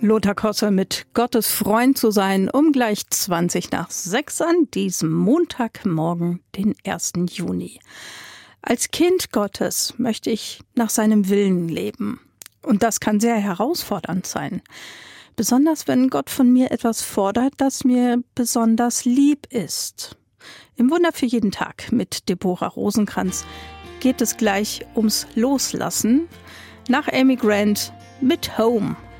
Lothar Kosse mit Gottes Freund zu sein, um gleich 6:20 an diesem Montagmorgen, den 1. Juni. Als Kind Gottes möchte ich nach seinem Willen leben. Und das kann sehr herausfordernd sein. Besonders wenn Gott von mir etwas fordert, das mir besonders lieb ist. Im Wunder für jeden Tag mit Deborah Rosenkranz geht es gleich ums Loslassen. Nach Amy Grant mit Home.